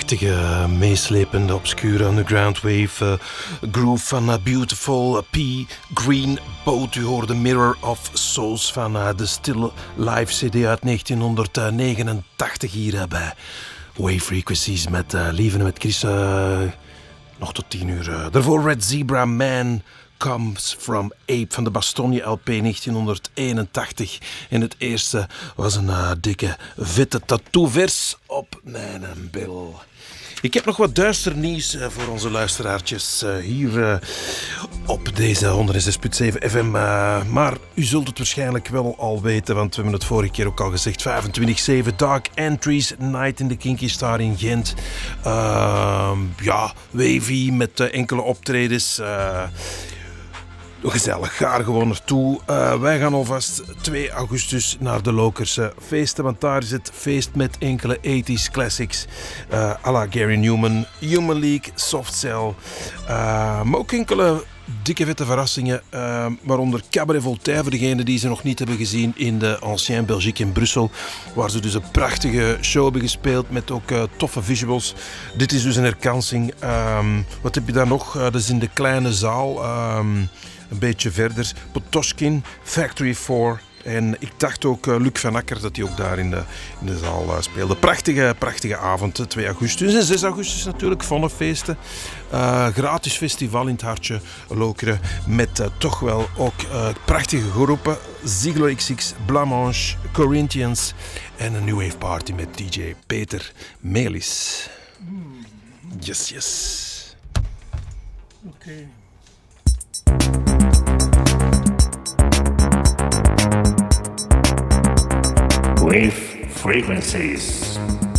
prachtige, meeslepende, obscure underground wave groove van Beautiful P. Green Boat. U hoorde Mirror of Souls van de Still Live CD uit 1989 hier bij Wave Frequencies met Lieven en met Chris. Nog tot 10 uur. Daarvoor Red Zebra Man Comes From Ape van de Bastogne LP 1981. En het eerste was een dikke, vette tattoo-vers op mijn bil. Ik heb nog wat duister nieuws voor onze luisteraartjes hier op deze 106.7 FM. Maar u zult het waarschijnlijk wel al weten, want we hebben het vorige keer ook al gezegd. 25/7 Dark Entries, Night in the Kinky Star in Gent. Wavy met enkele optredens. Gezellig, ga er gewoon naartoe. Wij gaan alvast 2 augustus naar de Lokerse feesten, want daar is het feest met enkele 80s classics. À la Gary Newman, Human League, Soft Cell. Maar ook enkele dikke vette verrassingen, waaronder Cabaret Voltaire, voor degenen die ze nog niet hebben gezien in de Ancien Belgique in Brussel, waar ze dus een prachtige show hebben gespeeld met ook toffe visuals. Dit is dus een herkansing. Wat heb je daar nog? Dat is in de kleine zaal. Een beetje verder, Potoshkin, Factory 4. En ik dacht ook Luc van Akker dat hij ook daar in de zaal speelde. Prachtige avond, 2 augustus. En 6 augustus natuurlijk, Vonnefeesten. Gratis festival in het hartje Lokeren. Met toch wel ook prachtige groepen. Ziglo XX, Blancmange, Corinthians. En een New Wave Party met DJ Peter Melis. Yes. Oké. Wave Frequencies.